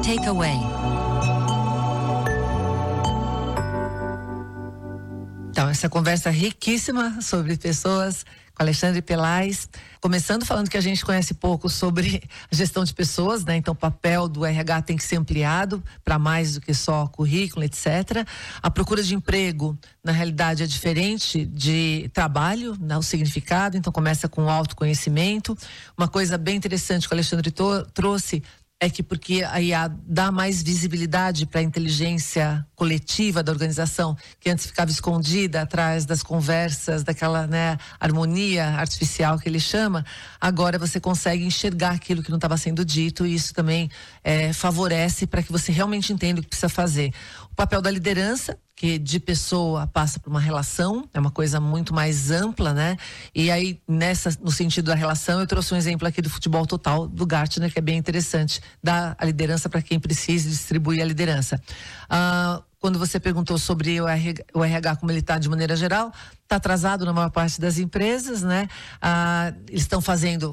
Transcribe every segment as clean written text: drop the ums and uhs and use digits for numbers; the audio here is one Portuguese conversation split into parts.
Takeaway. Então, essa conversa riquíssima sobre pessoas com Alexandre Pelais, começando falando que a gente conhece pouco sobre a gestão de pessoas, né? Então o papel do RH tem que ser ampliado para mais do que só currículo, etc. A procura de emprego, na realidade, é diferente de trabalho, né? O significado, então começa com o autoconhecimento. Uma coisa bem interessante que o Alexandre trouxe é que porque a IA dá mais visibilidade para a inteligência coletiva da organização, que antes ficava escondida atrás das conversas, daquela, né, harmonia artificial que ele chama, agora você consegue enxergar aquilo que não estava sendo dito, e isso também favorece para que você realmente entenda o que precisa fazer. O papel da liderança, que de pessoa passa por uma relação, é uma coisa muito mais ampla, né? E aí, no sentido da relação, eu trouxe um exemplo aqui do futebol total do Gartner, que é bem interessante, dar a liderança para quem precisa e distribuir a liderança. Quando você perguntou sobre o RH, como ele está de maneira geral, está atrasado na maior parte das empresas, né? Eles estão fazendo,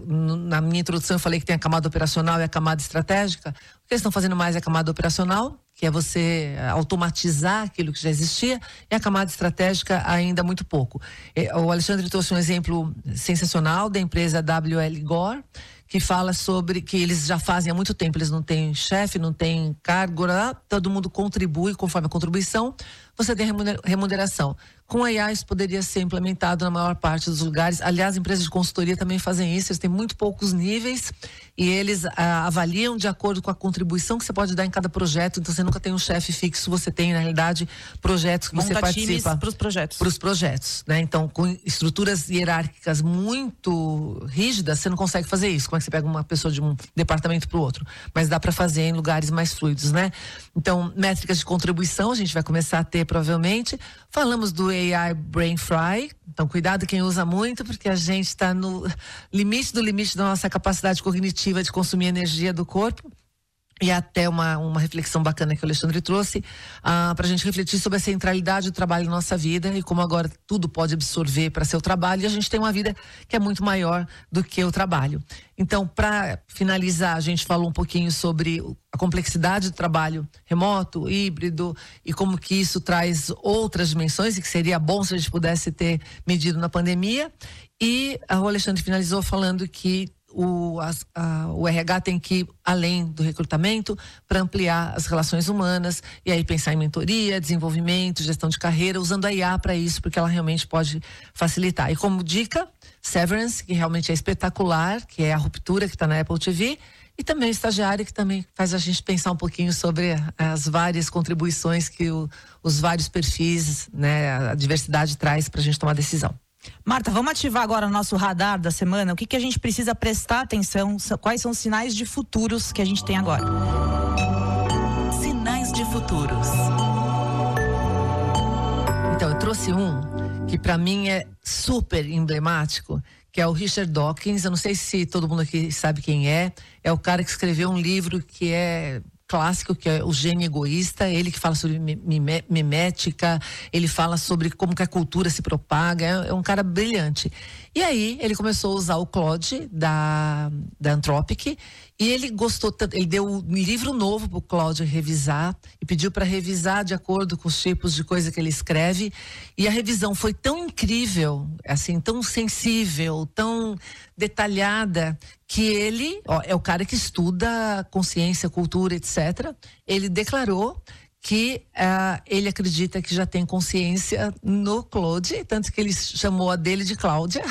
na minha introdução eu falei que tem a camada operacional e a camada estratégica. O que eles estão fazendo mais é a camada operacional, que é você automatizar aquilo que já existia, e a camada estratégica ainda muito pouco. O Alexandre trouxe um exemplo sensacional da empresa WL Gore, que fala sobre que eles já fazem há muito tempo, eles não têm chefe, não têm cargo, todo mundo contribui conforme a contribuição, você tem remuneração. Com a IA isso poderia ser implementado na maior parte dos lugares. Aliás, empresas de consultoria também fazem isso, eles têm muito poucos níveis e eles avaliam de acordo com a contribuição que você pode dar em cada projeto, então você nunca tem um chefe fixo, você tem, na realidade, projetos que você participa. Para os projetos. Para os projetos, né? Então, com estruturas hierárquicas muito rígidas, você não consegue fazer isso. Como é que você pega uma pessoa de um departamento para o outro? Mas dá para fazer em lugares mais fluidos, né? Então, métricas de contribuição, a gente vai começar a ter provavelmente. Falamos do AI Brain Fry, então cuidado quem usa muito, porque a gente está no limite do limite da nossa capacidade cognitiva de consumir energia do corpo. E até uma reflexão bacana que o Alexandre trouxe, para a gente refletir sobre a centralidade do trabalho na nossa vida e como agora tudo pode absorver para seu trabalho, e a gente tem uma vida que é muito maior do que o trabalho. Então, para finalizar, a gente falou um pouquinho sobre a complexidade do trabalho remoto, híbrido, e como que isso traz outras dimensões, e que seria bom se a gente pudesse ter medido na pandemia. E o Alexandre finalizou falando que o RH tem que ir além do recrutamento para ampliar as relações humanas, e aí pensar em mentoria, desenvolvimento, gestão de carreira, usando a IA para isso, porque ela realmente pode facilitar. E como dica, Severance, que realmente é espetacular, que é a ruptura que está na Apple TV, e também o Estagiário, que também faz a gente pensar um pouquinho sobre as várias contribuições que os vários perfis, né, a diversidade traz para a gente tomar decisão. Marta, vamos ativar agora o nosso radar da semana. O que a gente precisa prestar atenção? Quais são os sinais de futuros que a gente tem agora? Sinais de futuros. Então, eu trouxe um que para mim é super emblemático, que é o Richard Dawkins. Eu não sei se todo mundo aqui sabe quem é. É o cara que escreveu um livro que é clássico, que é O Gênio Egoísta. Ele que fala sobre mimética, ele fala sobre como que a cultura se propaga, é um cara brilhante. E aí ele começou a usar o Claude da Anthropic, e ele gostou tanto, ele deu um livro novo pro Claude revisar e pediu para revisar de acordo com os tipos de coisa que ele escreve, e a revisão foi tão incrível, assim, tão sensível, tão detalhada, que ele, é o cara que estuda consciência, cultura, etc. Ele declarou que ele acredita que já tem consciência no Claude, tanto que ele chamou a dele de Cláudia,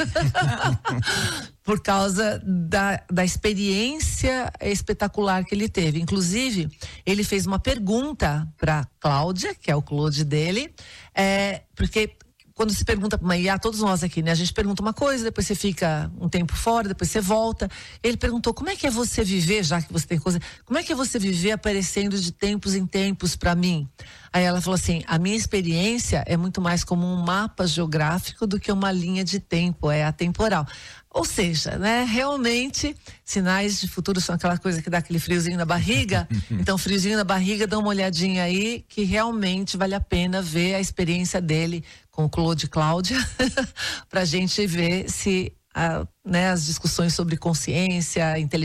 por causa da experiência espetacular que ele teve. Inclusive, ele fez uma pergunta para Cláudia, que é o Claude dele, porque quando se pergunta para uma IA, todos nós aqui, né? A gente pergunta uma coisa, depois você fica um tempo fora, depois você volta. Ele perguntou, como é que é você viver, já que você tem coisa, como é que é você viver aparecendo de tempos em tempos para mim? Aí ela falou assim, a minha experiência é muito mais como um mapa geográfico do que uma linha de tempo, é atemporal. Ou seja, né, realmente, sinais de futuro são aquela coisa que dá aquele friozinho na barriga. Então, friozinho na barriga, dá uma olhadinha aí, que realmente vale a pena ver a experiência dele com o Claude e Cláudia, pra gente ver se né, as discussões sobre consciência, inteligência,